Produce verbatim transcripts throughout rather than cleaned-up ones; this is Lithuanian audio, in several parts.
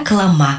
Reklama.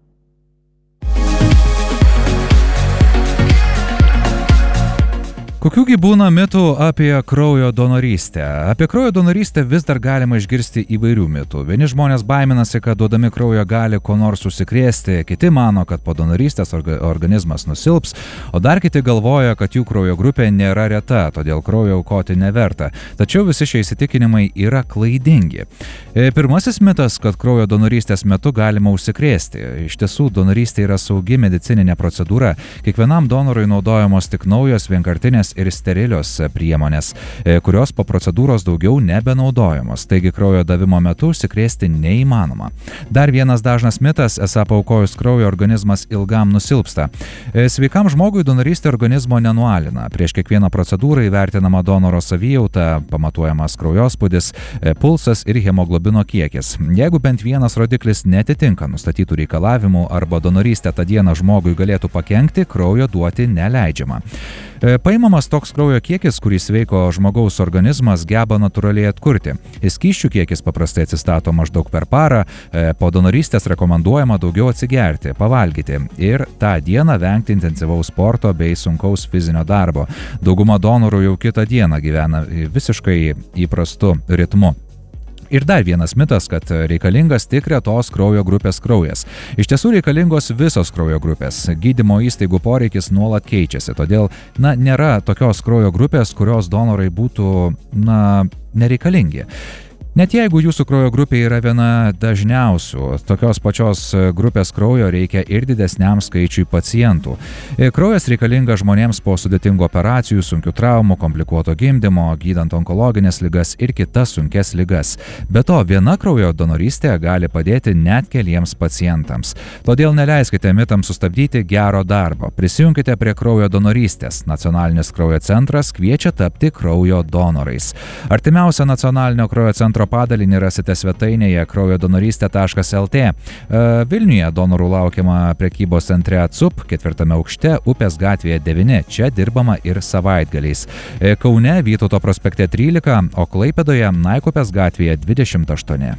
Kokiųgi būna mitų apie kraujo donorystę? Apie kraujo donorystę vis dar galima išgirsti įvairių mitų. Vieni žmonės baiminasi, kad duodami kraujo gali ko nors užsikrėsti, kiti mano, kad po donorystės orga, organizmas nusilps, o dar kiti galvoja, kad jų kraujo grupė nėra reta, todėl kraujo aukoti neverta. Tačiau visi šie įsitikinimai yra klaidingi. Pirmasis mitas, kad kraujo donorystės metu galima užsikrėsti. Iš tiesų, donorystė yra saugi medicininė procedūra. Kiekvienam donorui naudojamos tik naujos vienkartinės ir sterilios priemonės, kurios po procedūros daugiau nebenaudojamos. Taigi kraujo davimo metu užsikrėsti neįmanoma. Dar vienas dažnas mitas, esą paaukojus kraujo organizmas ilgam nusilpsta. Sveikam žmogui donorystė organizmo nenualina. Prieš kiekvieną procedūrą įvertinama donoro savijauta, pamatuojamas kraujospūdis, pulsas ir hemoglobino kiekis. Jeigu bent vienas rodiklis netitinka nustatytų reikalavimų arba donorystė tą dieną žmogui galėtų pakenkti, kraujo duoti neleidžiama. Paimamas toks kraujo kiekis, kurį sveiko žmogaus organizmas geba natūraliai atkurti. Skysčių kiekis paprastai atsistato maždaug per parą, po donorystės rekomenduojama daugiau atsigerti, pavalgyti ir tą dieną vengti intensyvaus sporto bei sunkaus fizinio darbo. Dauguma donorų jau kitą dieną gyvena visiškai įprastu ritmu. Ir dar vienas mitas, kad reikalingas tik retos kraujo grupės kraujas. Iš tiesų reikalingos visos kraujo grupės. Gydymo įstaigų poreikis nuolat keičiasi, todėl, na, nėra tokios kraujo grupės, kurios donorai būtų, na, nereikalingi. Net jeigu jūsų kraujo grupė yra viena dažniausių, tokios pačios grupės kraujo reikia ir didesniam skaičiui pacientų. Kraujas reikalingas žmonėms po sudėtingų operacijų, sunkių traumų, komplikuoto gimdymo, gydant onkologinės ligas ir kitas sunkes ligas. Be to, viena kraujo donorystė gali padėti net keliems pacientams. Todėl neleiskite mitams sustabdyti gero darbo. Prisijunkite prie kraujo donorystės. Nacionalinis kraujo centras kviečia tapti kraujo donorais. Artimiausia nacionalinio kraujo centro padalinį rasite svetainėje kraujo donorystė taškas el tė. Vilniuje donorų laukiama prekybos centre CUP, ketvirtame aukšte, Upės gatvėje devyni. Čia dirbama ir savaitgaliais. Kaune Vytauto prospekte trylika, o Klaipėdoje Naikupės gatvėje dvidešimt aštuoni.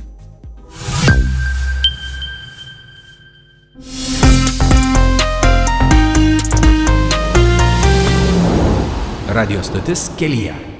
Radio stotis Kelyje.